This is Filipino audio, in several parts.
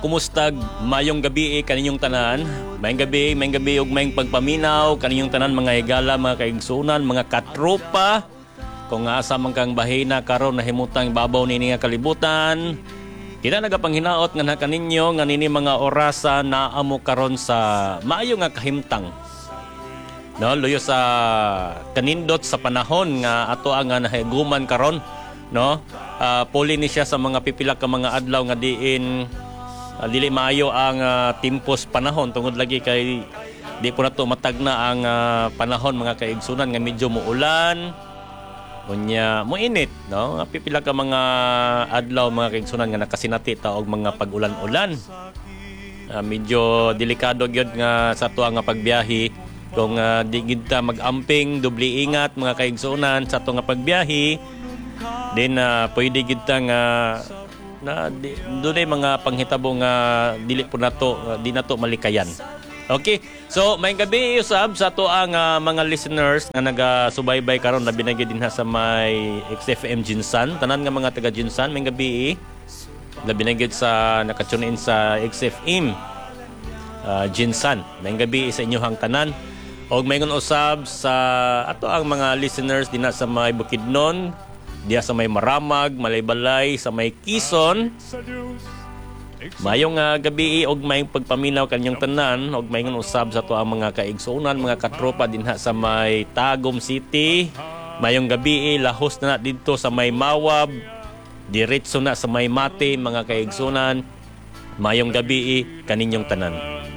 Kumustag mayong gabi kaninyong tanan. Mayong gabi ug mayong pagpaminaw kaninyong tanan mga higala, mga kaigsunan, mga katropa. Kung asa man kang bahina karon nahimutang babaw nini nga kalibutan. Kita nagapanghinaot nga kaninyo nga nini mga orasa na amo karon sa maayo nga kahimtang. No, luyo sa kanindot sa panahon nga ato ang nahiguman karon, no? Puli ni siya sa mga pipila ka mga adlaw nga diin dili maayo ang timpos panahon tungod lagi kay di po nato matagna ang panahon mga kaigsunan nga medyo muulan unya moinit, no? Pipila ka mga adlaw mga kaigsunan nga nakasinati ta og mga pag-ulan-ulan. Medyo delikado gyud nga sa tuwa nga pagbiyahe kung di gid ta mag-amping, dubli ingat mga kaigsunan sa tuwa nga pagbiyahe. Then pwede gid ta nga na dunay mga panghitabo nga dili po nato di nato malikayan. Okay, so mayong gabi usab sa ato ang mga listeners nga nagasubaybay karon labi na gyud dinha sa may XFM Jinsan, tanan nga mga taga Jinsan mayong gabi labi na gyud sa nakatune in sa XFM Jinsan. Mayong gabi sa inyohang tanan og mayingon usab sa ato ang mga listeners dinha sa may Bukidnon, diya sa may Maramag, Malaybalay, sa may Quezon. Mayong gabi og mayong pagpaminaw kanyang tanan og mayong usab sa to ang mga kaigsunan, mga katropa dinha sa may Tagum City. Mayong gabi lahos na dito sa may Mawab, diretso na sa may Mate mga kaigsunan. Mayong gabi kaninyong tanan.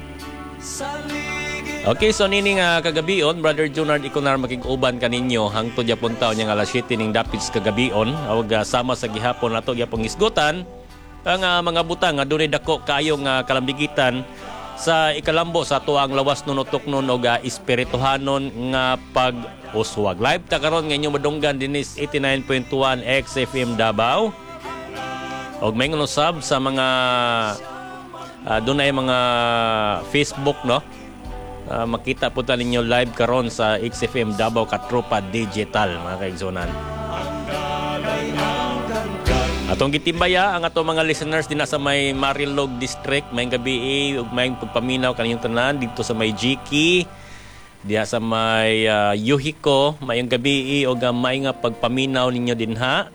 Okay, so nini nga kagabion, Brother Junard Ikunar makig-uban kaninyo hangtod yapon taon yang alas 7 ning dapids kagabion. Awag sama sa gihapon nato gyapong isgutan ang mga butang nga dunay dako kaayong kalambigitan sa ikalambo sa tuang lawas nunutok-non og espirituhanon nga pag-uswag. Live ta karon nga inyong madunggan dinis 89.1 XFM Davao. Og mayong usab sa mga dunay mga Facebook, no? Makita po tayo ninyo live karon sa XFM Davao Katropa Digital mga kaigsunan. Atong gitimbaya ang atong mga listeners din sa may Marilog District, mayong gabi ug mayong pagpaminaw kaninyong tanan dito sa may Jiki, diya sa may Yuhiko, mayong gabi ug may nga pagpaminaw ninyo dinha.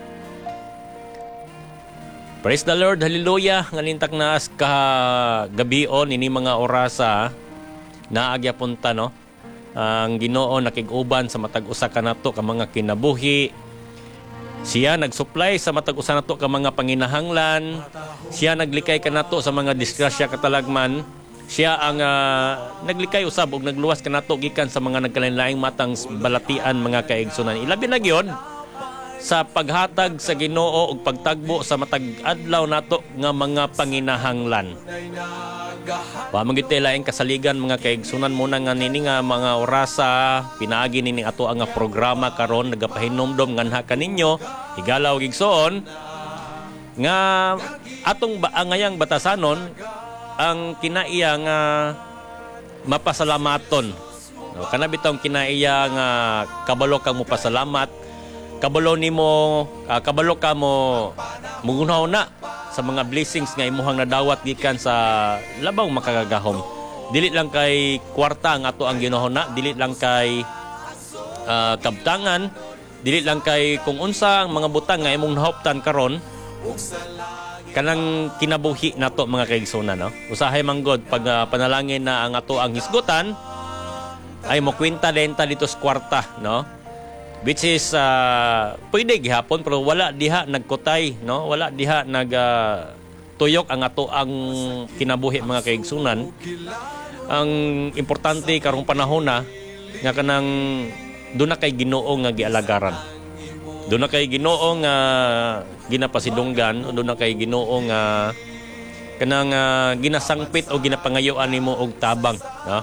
Praise the Lord, hallelujah. Ngalintak naas ka gabion ini mga orasa naagya punta, no? Ang Ginoo nakig-uban sa matag usa kanato ka mga kinabuhi. Siya nagsupply sa matag usa nato ka mga panginahanglan. Siya naglikay kanato sa mga disgrasya katalagman. Siya ang naglikay usab og nagluwas kanato gikan sa mga nagkalain-laing matang balatian mga kaigsunan. Ilabi na gyud sa paghatag sa Ginoo og pagtagbo sa matag adlaw nato nga mga panginahanglan. Pamagitay laing kasaligan mga kaigsunan muna nga nini nga mga orasa pinaagi nini ato ang programa karon nagapahinomdom nganha kaninyo higala og igsoon nga atong angayang batasanon ang kinaiya nga mapasalamaton. No, kana bitong kinaiya nga kabalo kang mopasalamat, kabalo nimo kabalo ka mo mugunhaw na sa mga blessings nga imuhang nadawat gikan sa labang makagagahom. Dili lang kay kwarta nga ato ang Ginoo na, dili lang kay kabtangan, dili lang kay kung unsa ang mga butang nga imong nahuptan karon kanang kinabuhi nato mga kaigsunan, no? Usahay manggod pag panalangin na ang ato ang hisgutan ay mo kwenta lenta dito sa kwarta, no? Which is pwede gihapon pero wala diha nagkutay, no? Wala diha tuyok ang ato ang kinabuhi mga kaigsunan. Ang importante karong panahon na nga kanang doon na kay Ginoo nga gialagaran. Doon na kay Ginoo nga ginapasidunggan, doon na kay Ginoo nga kanang ginasangpit o ginapangayoan nimo og tabang, no?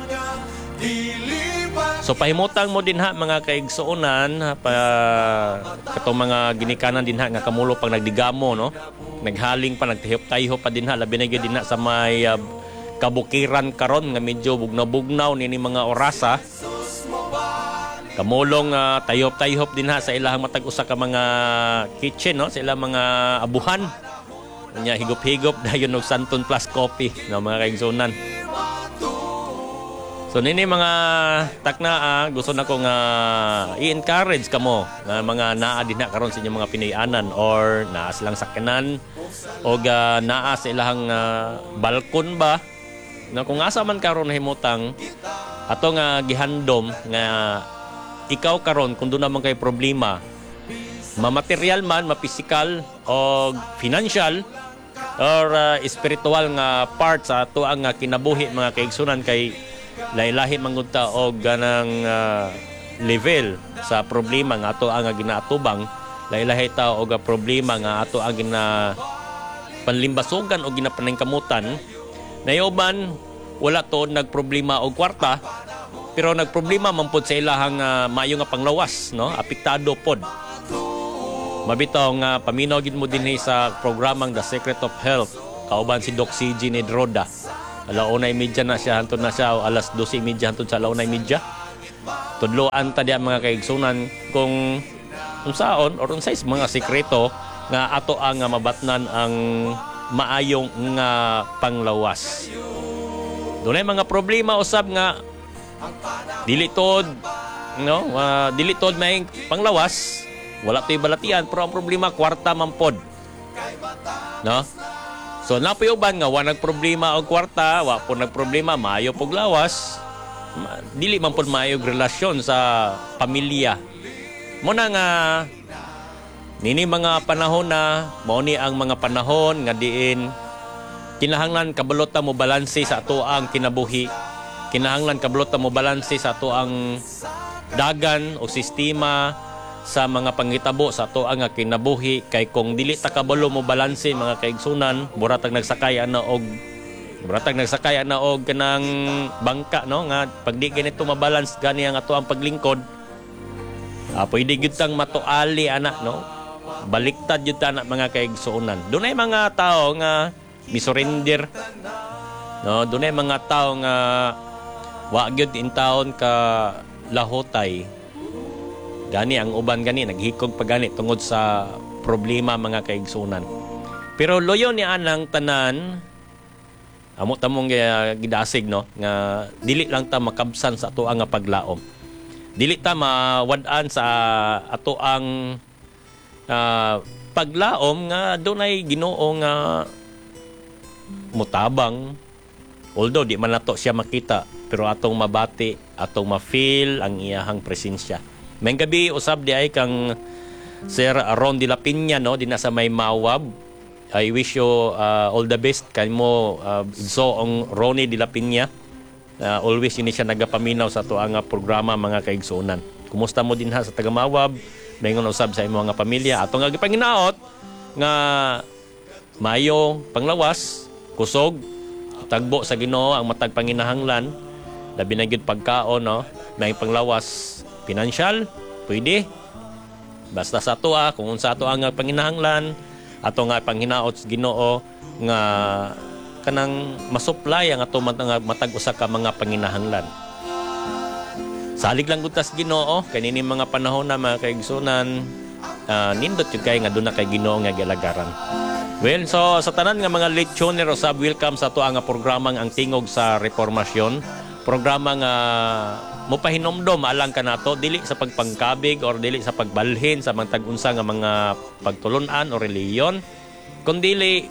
So pahimutang mo din ha mga kaigsuonan katong mga ginikanan din ha nga kamulo pang nagdigamo, no? Naghaling pa nagtahop-tayo pa din ha labi na gyud din ha sa may kabukiran karon nga medyo bugnaw-bugnaw nini mga orasa. Kamulong tayop-tayop din ha sa ilahang matag usa ka mga kitchen, no? Sa ilang mga abuhan. Nya higop-higop dayon og Santon Plus Coffee no mga kaigsunan. So nini mga takna gusto na ko nga i-encourage kamo nga mga naa dinha karon sa inyong mga Pinoyanan or naa silang sakyanan o naa sa ilang balkon ba na kung asa man karon himutang ato nga gihandom nga ikaw karon kung doon naman kay problema mamaterial man, mapisikal o financial or spiritual nga part sa ato ang kinabuhi mga kaigsunan kay lahi-lahi mangunta og ganang level sa problema nga ato ang ginaatubang lahi-lahi ta og problema nga ato ang panlimbasugan o ginapaningkamutan nayoban wala to nagproblema og kwarta pero nagproblema man pod sa ilahang maayo nga panglawas no apektado pod mabitaw nga paminaw gid mo dinhi sa programang The Secret of Health kauban si Doc CG Nedroda. Alaunay media na siya hantod na siya o alas 12:30 hantod sa alaunay media. Tudloan ta diya mga kaigsunan kung saon or unsay mga sekreto nga ato ang mabatnan ang maayong nga panglawas. Dunay mga problema usab nga dilitod no dilitod may panglawas wala to'y balatian pero ang problema kwarta man pod no. So napayuban nga wa nagproblema og kwarta, wa po nagproblema maayo pog lawas. Dili man pod maayo relasyon sa pamilya. Mo na nga nini mga panahon na mao ni ang mga panahon nga diin kinahanglan kabulot ta mo balanse sa ato ang kinabuhi. Kinahanglan kabulot ta mo balanse sa ato ang dagan o sistema sa mga panghitabo sa ato ang kinabuhi kay kung dili ta kabalo mo balanse mga kaigsunan buratag nagsakay ana og kanang bangka no nga pag di ganito mabalance gani ang ato ang paglingkod pwede gyud tang matuali ana no baliktad gyud ta na mga kaigsunan dunay mga tao nga misurrender no dunay mga tao nga wa gyud in taon ka lahotay. Gani ang uban gani naghikog pa gani tungod sa problema mga kaigsunan. Pero loyo ni anang tanan amo tamong gidasig no nga dili lang ta makabsan sa ato ang paglaom. Dili ta mawad-an sa ato ang paglaom nga dunay Ginoo nga mutabang. Although di man nato siya makita pero atong mabati, atong ma-feel ang iyahang presensya. May gabi usab di ay kang Sir Ron de la Piña no dinasa may Mawab. I wish you all the best kay mo so ang Ronnie de la Piña. Always ini siya nagapaminaw sa tuang programa mga kaigsunan. Kumusta mo din ha sa taga Mawab? Mayngon usab sa imong nga pamilya. Ato nga gipanginaot nga mayo panglawas, kusog, tagbo sa Ginoo ang matag panginahanglan. Labi na gyud pagkaon no, may panglawas financial, pwede. Basta sa ato kung unsa ato ang panginahanglan, ato nga panghinaot sa Ginoo nga kanang masupply ang ato matag usa ka mga panginahanglan. Salig lang gud tas Ginoo kanini mga panahon na mga kaigsunan nindot jud kay nga doon na kay Ginoo nga gilagaran. Well, so sa tanan nga mga lechoner usab welcome sa ato ang programang ang tingog sa reformasyon. Programa nga mopahinomdom alang kanato dili sa pagpangkabig or dili sa pagbalhin sa mga tag-unsa nga mga pagtulunan o reliyon kundi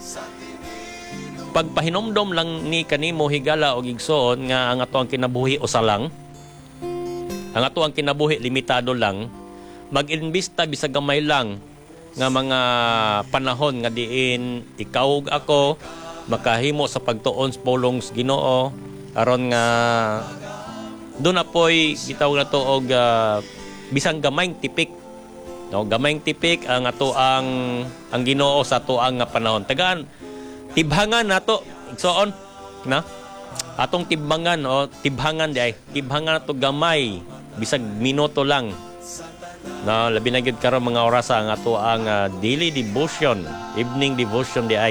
pagpahinomdom lang ni kanimo higala og igsoon nga ang ato ang kinabuhi usa lang ang ato ang kinabuhi limitado lang mag-imbista bisag gamay lang nga mga panahon nga diin ikaw ug ako makahimo sa pagtuon sa pulong sa Ginoo aron nga doon na po'y gitawag na to og bisang gamayng tipik no gamayng tipik ang ato ang Ginoo sa ato ang panahon tagaan tibhangan nato igsoon na atong tibhangan o tibhangan di ay tibhangan nato gamay bisag minuto lang no labi na gyud karon mga oras ang ato ang daily devotion evening devotion di ay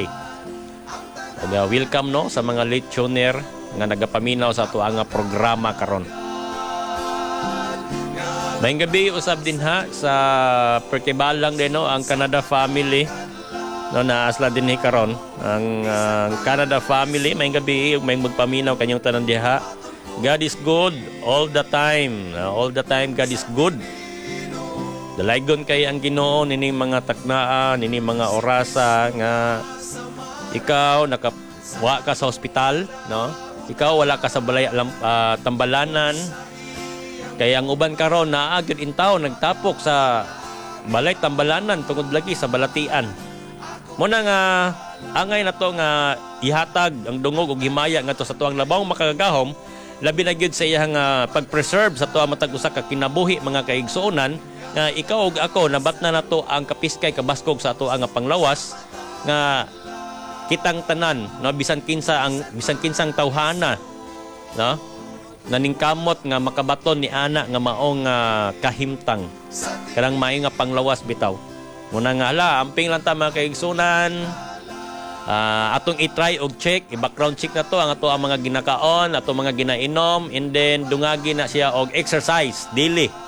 welcome no sa mga lechoner nga nagapaminaw sa ato ang programa karon. Mayong gabi usab din ha sa Perkebalang din no ang Canada family. no na asla din ni karon ang Canada family may gabi ug may magpaminaw kanyang tanan diha. God is good all the time. All the time God is good. Dalaygon kay ang Ginoo nining mga taknaan, nining mga orasa nga ikaw nakawa ka sa ospital, no? Ikaw wala ka sa balay tambalanan. Kaya ang uban karon naa gyud intaw nagtapok sa balay tambalanan tungod lagi sa balatian. Mo na nga angay na to nga ihatag ang dungog ug himaya ngadto sa tuang labaw makagagahom labi na gyud sa iyang pag-preserve sa tuwa matag usa ka kinabuhi mga kaigsuonan nga ikaw ug ako nabatna na to ang kapiskay kabaskog sa ato nga panglawas nga kitang tanan no bisan kinsang tawhana no naningkamot nga makabaton ni ana nga maong kahimtang kanang maayo nga panglawas bitaw muna nga hala amping lang ta mga kaigsunan. Atong i-try og check, i-background check na to ang ato ang mga ginakaon, ato mga ginainom, and then dungagi na siya og exercise daily.